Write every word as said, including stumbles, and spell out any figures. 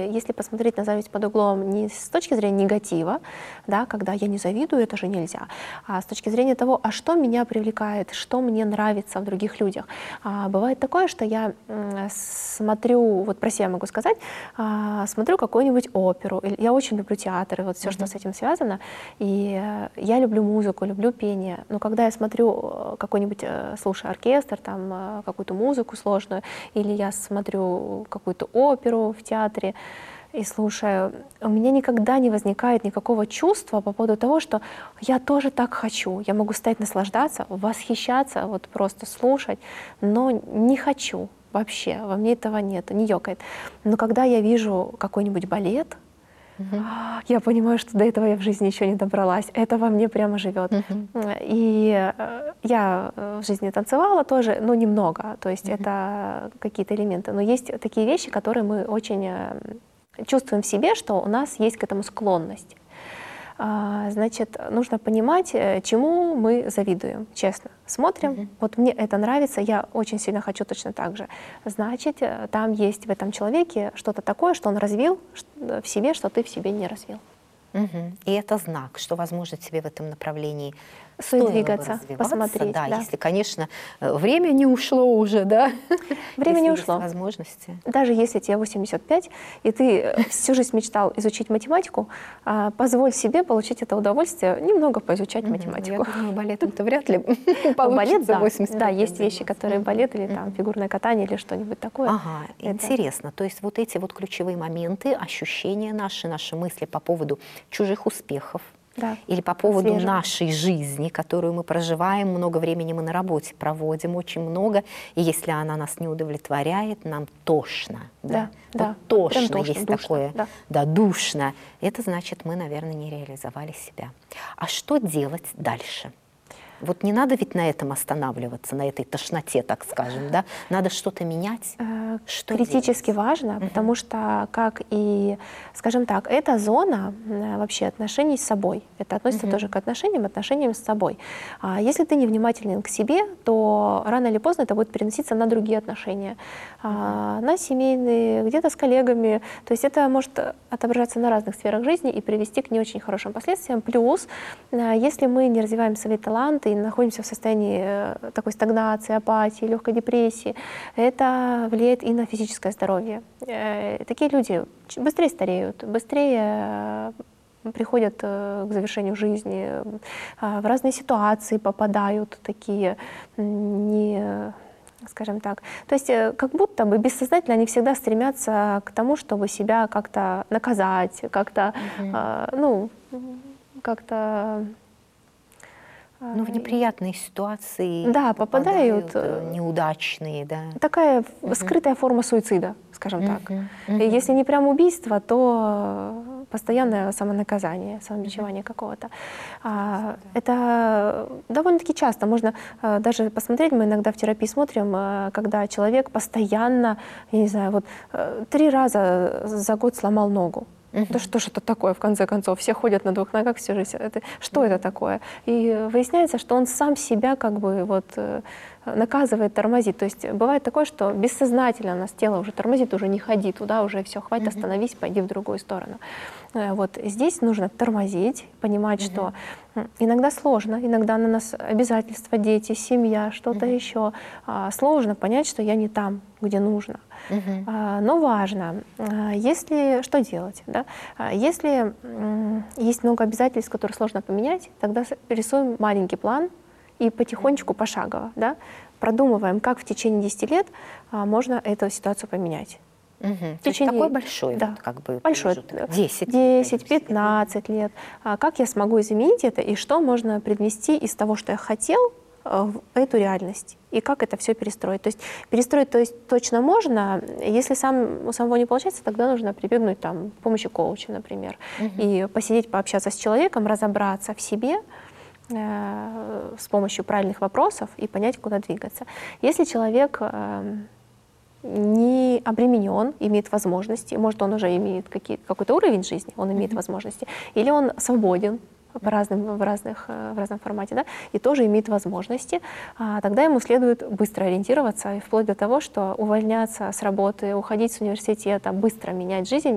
если посмотреть на зависть под углом не с точки зрения негатива, да, когда я не завидую, это же нельзя, а с точки зрения того, а что меня привлекает, что мне нравится в других людях. А, бывает такое, что я смотрю, вот про себя могу сказать, а, смотрю какую-нибудь оперу, я очень люблю театр, и вот все, mm-hmm. что с этим связано, и я люблю музыку, люблю пение, но когда я смотрю какой-нибудь, слушаю оркестр, там какую-то музыку сложную, или я смотрю какую-то оперу в театре и слушаю, у меня никогда не возникает никакого чувства по поводу того, что я тоже так хочу. Я могу стоять, наслаждаться, восхищаться, вот просто слушать, но не хочу вообще, во мне этого нет, не ёкает. Но когда я вижу какой-нибудь балет, Uh-huh. я понимаю, что до этого я в жизни еще не добралась. Это во мне прямо живет. Uh-huh. И я в жизни танцевала тоже, но немного. То есть uh-huh. это какие-то элементы. Но есть такие вещи, которые мы очень чувствуем в себе, что у нас есть к этому склонность. Значит, нужно понимать, чему мы завидуем, честно. Смотрим, uh-huh. вот мне это нравится, я очень сильно хочу точно так же. Значит, там есть в этом человеке что-то такое, что он развил в себе, что ты в себе не развил. Uh-huh. И это знак, что, возможно, тебе в этом направлении стоит двигаться, посмотреть. Да, да. Если, конечно, время не ушло уже, да? Время не ушло. Возможности. Даже если тебе восемьдесят пять, и ты всю жизнь мечтал изучить математику, позволь себе получить это удовольствие, немного поизучать mm-hmm. математику. Я думаю, балетом-то вряд ли получится балет, да. восемьдесят пять. Да, есть вещи, которые балет или там фигурное катание или что-нибудь такое. Ага, это... интересно. То есть вот эти вот ключевые моменты, ощущения наши, наши мысли по поводу чужих успехов, да. или по поводу Свежим. нашей жизни, которую мы проживаем, много времени мы на работе проводим, очень много, и если она нас не удовлетворяет, нам тошно. Да, да, вот да. тошно, тошно, есть душно, такое, да. да, душно. Это значит, мы, наверное, не реализовали себя. А что делать дальше? Вот не надо ведь на этом останавливаться, на этой тошноте, так скажем, да? Надо что-то менять. Что критически делать? важно, uh-huh. потому что, как и, скажем так, эта зона вообще отношений с собой. Это относится uh-huh. тоже к отношениям, отношениям с собой. А если ты невнимателен к себе, то рано или поздно это будет переноситься на другие отношения, uh-huh. на семейные, где-то с коллегами. То есть это может отображаться на разных сферах жизни и привести к не очень хорошим последствиям. Плюс, если мы не развиваем свои таланты и находимся в состоянии такой стагнации, апатии, легкой депрессии, это влияет и на физическое здоровье. Такие люди быстрее стареют, быстрее приходят к завершению жизни, в разные ситуации попадают такие не... скажем так. То есть как будто бы бессознательно они всегда стремятся к тому, чтобы себя как-то наказать, как-то, mm-hmm. ну, как-то... Ну, в неприятные ситуации да, попадают, попадают неудачные, да. Такая uh-huh. скрытая форма суицида, скажем uh-huh. так. Uh-huh. И если не прям убийство, то постоянное самонаказание, самобичевание uh-huh. какого-то. А, это довольно-таки часто. Можно а, даже посмотреть, мы иногда в терапии смотрим, а, когда человек постоянно, я не знаю, вот а, три раза за год сломал ногу. Uh-huh. Да что же это такое, в конце концов? Все ходят на двух ногах всю жизнь. Это, что uh-huh. это такое? И выясняется, что он сам себя как бы вот наказывает, тормозит. То есть бывает такое, что бессознательно нас тело уже тормозит, уже не ходи туда, уже все, хватит, uh-huh. остановись, пойди в другую сторону. Вот здесь нужно тормозить, понимать, uh-huh. что иногда сложно, иногда на нас обязательства, дети, семья, что-то uh-huh. еще. Сложно понять, что я не там, где нужно. Uh-huh. Но важно, если что делать, да? Если есть много обязательств, которые сложно поменять, тогда рисуем маленький план и потихонечку, пошагово, да, продумываем, как в течение десяти лет можно эту ситуацию поменять. Угу. В течение... такой большой, да, вот, как бы большой, десять пятнадцать лет. Как я смогу изменить это и что можно привнести из того, что я хотел, в эту реальность, и как это все перестроить. То есть перестроить, то есть, точно можно, если сам, у самого не получается, тогда нужно прибегнуть там, к помощи коуча, например, угу. и посидеть, пообщаться с человеком, разобраться в себе э, с помощью правильных вопросов и понять, куда двигаться. Если человек э, не обременен, имеет возможности, может, он уже имеет какой-то уровень жизни, он имеет mm-hmm. возможности, или он свободен по разным, в, разных, в разном формате, да, и тоже имеет возможности, а, тогда ему следует быстро ориентироваться, и вплоть до того, что увольняться с работы, уходить с университета, быстро менять жизнь,